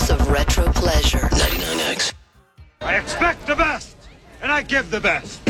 dose of retro pleasure. 99X. I expect the best, and I give the best.